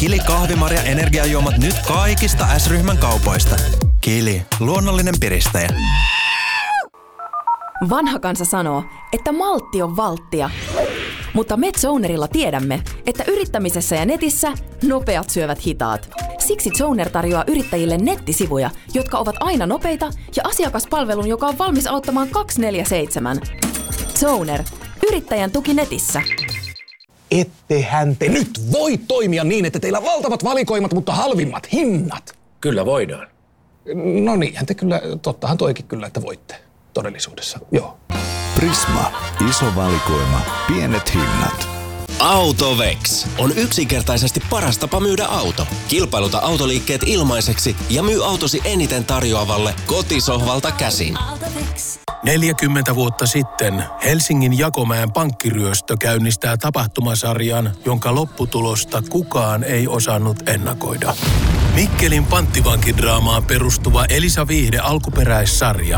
Kili kahvimarja energiajuomat nyt kaikista S-ryhmän kaupoista. Kili, luonnollinen piristäjä. Vanha kansa sanoo, että maltti on valttia. Mutta me Zonerilla tiedämme, että yrittämisessä ja netissä nopeat syövät hitaat. Siksi Zoner tarjoaa yrittäjille nettisivuja, jotka ovat aina nopeita ja asiakaspalvelun, joka on valmis auttamaan 24/7. Zoner. Yrittäjän tuki netissä. Ettehän te nyt voi toimia niin, että teillä on valtavat valikoimat, mutta halvimmat hinnat. Kyllä voidaan. No niinhän te kyllä, tottahan toikin kyllä, että voitte todellisuudessa, joo. Prisma. Iso valikoima. Pienet hinnat. Autovex on yksinkertaisesti paras tapa myydä auto. Kilpailuta autoliikkeet ilmaiseksi ja myy autosi eniten tarjoavalle kotisohvalta käsin. 40 vuotta sitten Helsingin Jakomäen pankkiryöstö käynnistää tapahtumasarjan, jonka lopputulosta kukaan ei osannut ennakoida. Mikkelin panttivankidraamaan perustuva Elisa Viihde alkuperäissarja